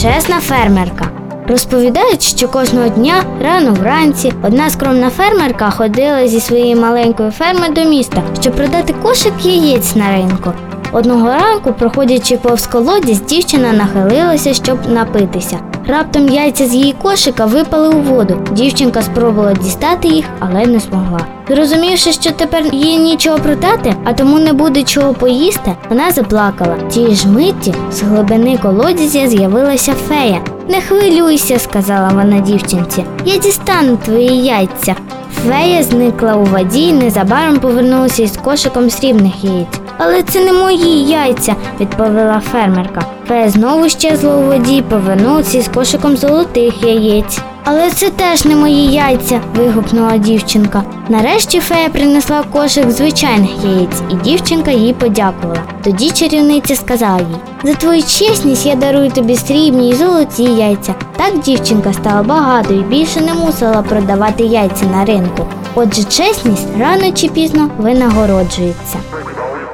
чесна фермерка. Розповідають, що кожного дня рано вранці одна скромна фермерка ходила зі своєї маленької ферми до міста, щоб продати кошик яєць на ринку. Одного ранку, проходячи повз колодязь, дівчина нахилилася, щоб напитися. Раптом яйця з її кошика випали у воду. Дівчинка спробувала дістати їх, але не змогла. Зрозумівши, що тепер їй нічого продати, а тому не буде чого поїсти, вона заплакала. Тієї ж миті з глибини колодязя з'явилася фея. «Не хвилюйся», – сказала вона дівчинці, – «я дістану твої яйця». Фея зникла у воді і незабаром повернулася із кошиком срібних яєць. «Але це не мої яйця», – відповіла фермерка. Фея знову щезла у воді і повернулася із кошиком золотих яєць. «Але це теж не мої яйця», – вигукнула дівчинка. Нарешті фея принесла кошик звичайних яєць, і дівчинка їй подякувала. Тоді чарівниця сказала їй: «За твою чесність я дарую тобі срібні й золоті яйця». Так дівчинка стала багатою і більше не мусила продавати яйця на ринку. Отже, чесність рано чи пізно винагороджується.